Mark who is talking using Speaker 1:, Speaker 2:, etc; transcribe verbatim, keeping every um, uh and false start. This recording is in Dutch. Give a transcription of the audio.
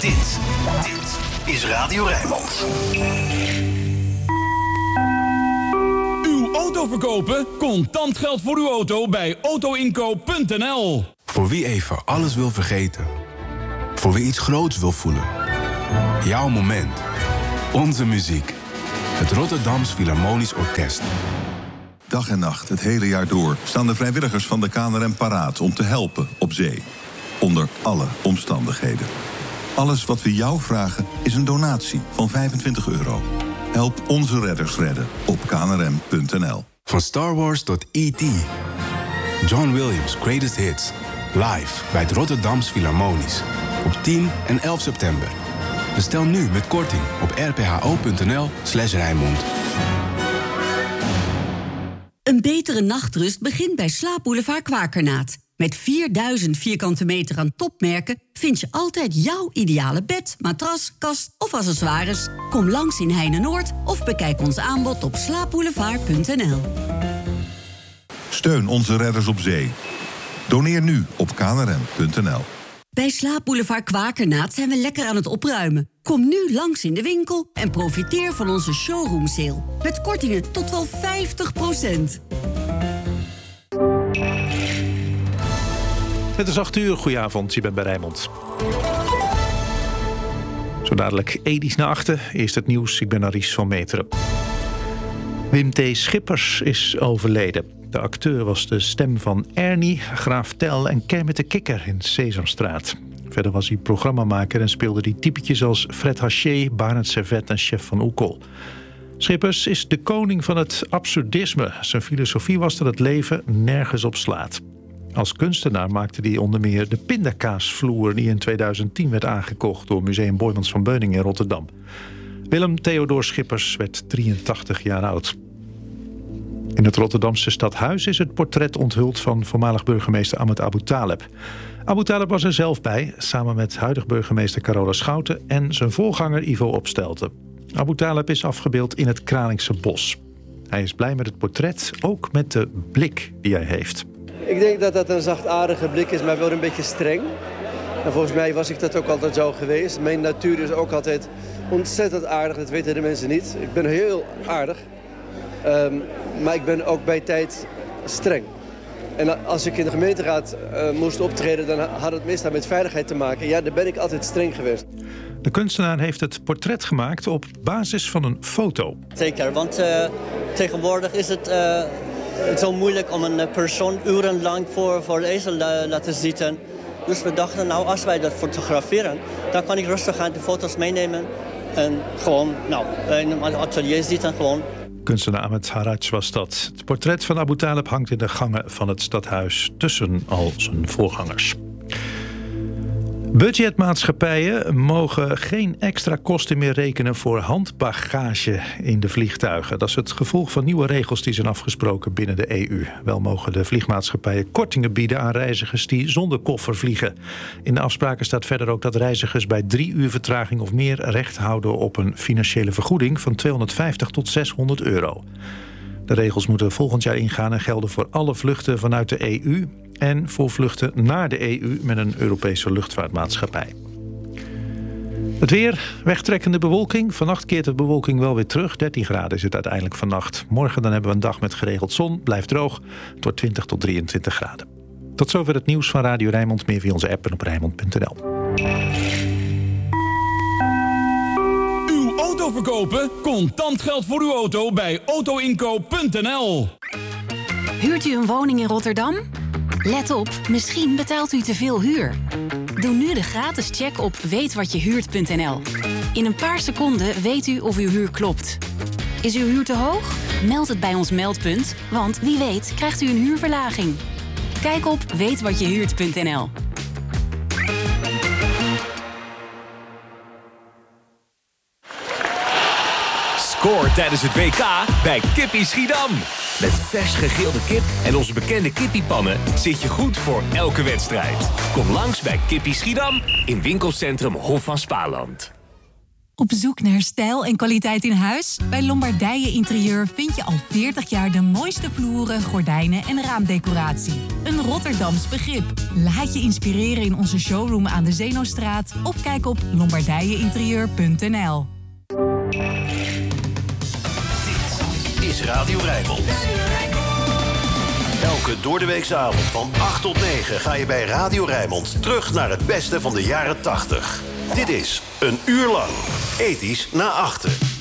Speaker 1: Dit, dit is Radio Rijnmond.
Speaker 2: Uw auto verkopen? Contant geld voor uw auto bij autoinkoop punt n l.
Speaker 3: Voor wie even alles wil vergeten. Voor wie iets groots wil voelen. Jouw moment. Onze muziek. Het Rotterdams Philharmonisch Orkest.
Speaker 4: Dag en nacht, het hele jaar door, staan de vrijwilligers van de K N R M paraat om te helpen op zee. Onder alle omstandigheden. Alles wat we jou vragen is een donatie van vijfentwintig euro. Help onze redders redden op k n r m punt n l.
Speaker 3: Van Star Wars tot E T John Williams' Greatest Hits. Live bij het Rotterdams Philharmonisch. Op tien en elf september. Bestel nu met korting op r p h o punt n l slash Rijnmond.
Speaker 5: Een betere nachtrust begint bij Slaapboulevard Kwakernaat. Met vierduizend vierkante meter aan topmerken vind je altijd jouw ideale bed, matras, kast of accessoires. Kom langs in Heine-Noord of bekijk ons aanbod op slaapboulevard punt n l.
Speaker 4: Steun onze redders op zee. Doneer nu op k n r m punt n l.
Speaker 5: Bij Slaapboulevard Kwakernaat zijn we lekker aan het opruimen. Kom nu langs in de winkel en profiteer van onze showroom sale. Met kortingen tot wel vijftig procent.
Speaker 6: Het is acht uur, goedenavond, je bent bij Rijnmond. Zo dadelijk Edis na achten, eerst het nieuws, ik ben Aries van Meteren. Wim T. Schippers is overleden. De acteur was de stem van Ernie, Graaf Tel en Kermit de Kikker in Sesamstraat. Verder was hij programmamaker en speelde hij typetjes als Fred Haché, Barend Servet en Chef van Oekel. Schippers is de koning van het absurdisme. Zijn filosofie was dat het leven nergens op slaat. Als kunstenaar maakte hij onder meer de pindakaasvloer die in tweeduizend tien werd aangekocht door Museum Boijmans van Beuningen in Rotterdam. Willem Theodor Schippers werd drieëntachtig jaar oud. In het Rotterdamse stadhuis is het portret onthuld van voormalig burgemeester Ahmed Abu Taleb. Abu Taleb was er zelf bij, samen met huidig burgemeester Carola Schouten en zijn voorganger Ivo Opstelten. Abu Taleb is afgebeeld in het Kralingse Bos. Hij is blij met het portret, ook met de blik die hij heeft.
Speaker 7: Ik denk dat dat een zachtaardige blik is, maar wel een beetje streng. En volgens mij was ik dat ook altijd zo geweest. Mijn natuur is ook altijd ontzettend aardig, dat weten de mensen niet. Ik ben heel aardig, um, maar ik ben ook bij tijd streng. En als ik in de gemeenteraad uh, moest optreden, dan had het meestal met veiligheid te maken. Ja, dan ben ik altijd streng geweest.
Speaker 6: De kunstenaar heeft het portret gemaakt op basis van een foto.
Speaker 8: Zeker, want uh, tegenwoordig is het uh, zo moeilijk om een persoon urenlang voor, voor de ezel uh, laten zitten. Dus we dachten, nou, als wij dat fotograferen, dan kan ik rustig aan de foto's meenemen. En gewoon, nou, in een atelier zitten gewoon.
Speaker 6: Kunstenaar Ahmed Haraj was dat. Het portret van Abu Taleb hangt in de gangen van het stadhuis tussen al zijn voorgangers. Budgetmaatschappijen mogen geen extra kosten meer rekenen voor handbagage in de vliegtuigen. Dat is het gevolg van nieuwe regels die zijn afgesproken binnen de E U. Wel mogen de vliegmaatschappijen kortingen bieden aan reizigers die zonder koffer vliegen. In de afspraken staat verder ook dat reizigers bij drie uur vertraging of meer recht houden op een financiële vergoeding van tweehonderdvijftig tot zeshonderd euro. De regels moeten volgend jaar ingaan en gelden voor alle vluchten vanuit de E U en voor vluchten naar de E U met een Europese luchtvaartmaatschappij. Het weer, wegtrekkende bewolking. Vannacht keert de bewolking wel weer terug. dertien graden is het uiteindelijk vannacht. Morgen dan hebben we een dag met geregeld zon. Blijft droog. Het wordt twintig tot drieëntwintig graden. Tot zover het nieuws van Radio Rijnmond. Meer via onze app en op rijnmond punt n l.
Speaker 2: Uw auto verkopen? Contant geld voor uw auto bij autoinkoop punt n l.
Speaker 9: Huurt u een woning in Rotterdam? Let op, misschien betaalt u te veel huur. Doe nu de gratis check op weet wat je huurt punt n l. In een paar seconden weet u of uw huur klopt. Is uw huur te hoog? Meld het bij ons meldpunt, want wie weet krijgt u een huurverlaging. Kijk op weet wat je huurt punt n l.
Speaker 1: Scoor tijdens het W K bij Kippie Schiedam. Met vers gegrilde kip en onze bekende kippiepannen zit je goed voor elke wedstrijd. Kom langs bij Kippie Schiedam in winkelcentrum Hof van Spaarland.
Speaker 10: Op zoek naar stijl en kwaliteit in huis? Bij Lombardije Interieur vind je al veertig jaar de mooiste vloeren, gordijnen en raamdecoratie. Een Rotterdams begrip. Laat je inspireren in onze showroom aan de Zeenostraat of kijk op lombardijeinterieur punt n l.
Speaker 11: Dit is Radio Rijnmond. Elke doordeweekse avond van acht tot negen ga je bij Radio Rijnmond terug naar het beste van de jaren tachtig. Dit is Een Uur Lang. Ethisch na achten.